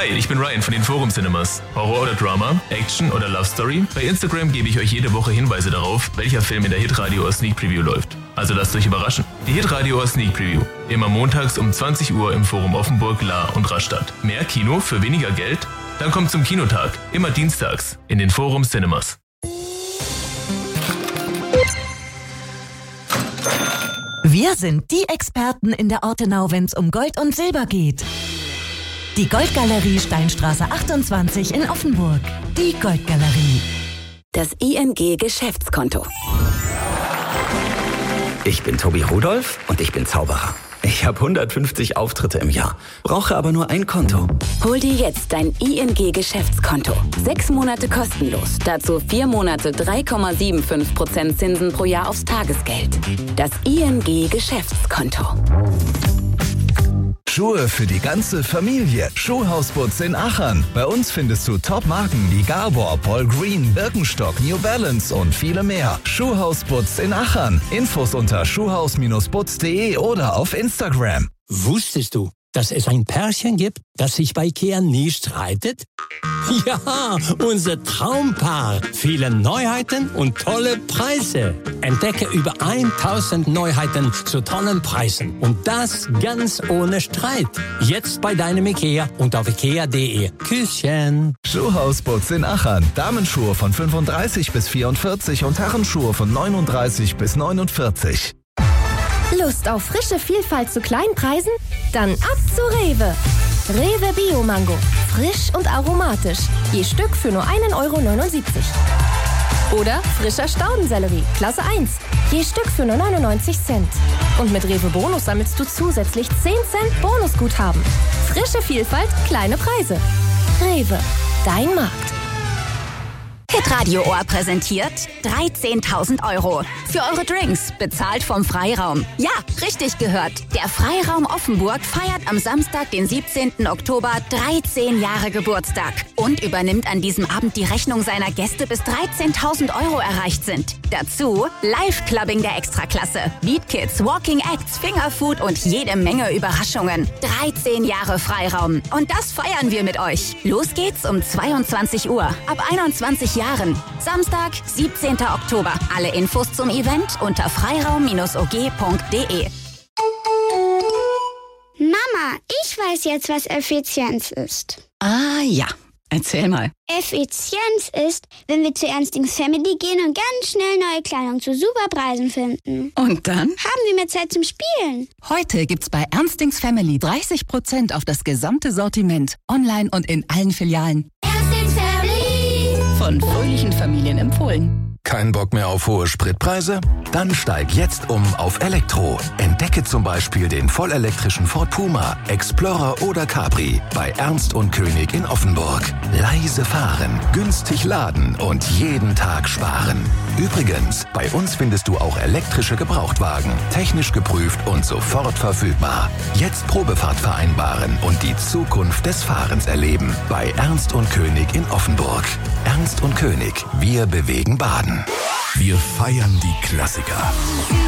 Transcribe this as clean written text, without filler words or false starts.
Hi, ich bin Ryan von den Forum Cinemas. Horror oder Drama, Action oder Love Story? Bei Instagram gebe ich euch jede Woche Hinweise darauf, welcher Film in der Hitradio Sneak Preview läuft. Also lasst euch überraschen. Die Hitradio Sneak Preview. Immer montags um 20 Uhr im Forum Offenburg, Lahr und Rastatt. Mehr Kino für weniger Geld? Dann kommt zum Kinotag. Immer dienstags in den Forum Cinemas. Wir sind die Experten in der Ortenau, wenn es um Gold und Silber geht. Die Goldgalerie Steinstraße 28 in Offenburg. Die Goldgalerie. Das ING Geschäftskonto. Ich bin Tobi Rudolph und ich bin Zauberer. Ich habe 150 Auftritte im Jahr, brauche aber nur ein Konto. Hol dir jetzt dein ING Geschäftskonto. 6 Monate kostenlos. Dazu 4 Monate 3,75% Zinsen pro Jahr aufs Tagesgeld. Das ING Geschäftskonto. Schuhe für die ganze Familie. Schuhhaus in Achern. Bei uns findest du Top-Marken wie Gabor, Paul Green, Birkenstock, New Balance und viele mehr. Schuhhaus in Achern. Infos unter schuhhaus-butz.de oder auf Instagram. Wusstest du, dass es ein Pärchen gibt, das sich bei IKEA nie streitet? Ja, unser Traumpaar. Viele Neuheiten und tolle Preise. Entdecke über 1000 Neuheiten zu tollen Preisen. Und das ganz ohne Streit. Jetzt bei deinem IKEA und auf ikea.de. Küsschen. Schuhhaus in Achern. Damenschuhe von 35 bis 44 und Herrenschuhe von 39 bis 49. Lust auf frische Vielfalt zu kleinen Preisen? Dann ab zu Rewe. Rewe Bio Mango. Frisch und aromatisch. Je Stück für nur 1,79 €. Oder frischer Staudensellerie. Klasse 1. Je Stück für nur 99 Cent. Und mit Rewe Bonus sammelst du zusätzlich 10 Cent Bonusguthaben. Frische Vielfalt, kleine Preise. Rewe. Dein Markt. Hitradio Ohr präsentiert 13.000 € für eure Drinks, bezahlt vom Freiraum. Ja, richtig gehört. Der Freiraum Offenburg feiert am Samstag, den 17. Oktober, 13 Jahre Geburtstag und übernimmt an diesem Abend die Rechnung seiner Gäste, bis 13.000 € erreicht sind. Dazu Live-Clubbing der Extraklasse, Beat Kids, Walking Acts, Fingerfood und jede Menge Überraschungen. 13 Jahre Freiraum. Und das feiern wir mit euch. Los geht's um 22 Uhr. Ab 21 Jahren. Samstag, 17. Oktober. Alle Infos zum Event unter freiraum-og.de. Mama, ich weiß jetzt, was Effizienz ist. Ah ja, erzähl mal. Effizienz ist, wenn wir zu Ernstings Family gehen und ganz schnell neue Kleidung zu super Preisen finden. Und dann? Haben wir mehr Zeit zum Spielen. Heute gibt's bei Ernstings Family 30% auf das gesamte Sortiment. Online und in allen Filialen. Ernstings Family. Von fröhlichen Familien empfohlen. Kein Bock mehr auf hohe Spritpreise? Dann steig jetzt auf Elektro. Entdecke zum Beispiel den vollelektrischen Ford Puma, Explorer oder Capri bei Ernst und König in Offenburg. Leise fahren, günstig laden und jeden Tag sparen. Übrigens, bei uns findest du auch elektrische Gebrauchtwagen, technisch geprüft und sofort verfügbar. Jetzt Probefahrt vereinbaren und die Zukunft des Fahrens erleben bei Ernst und König in Offenburg. Ernst und König, wir bewegen Baden. Wir feiern die Klassiker.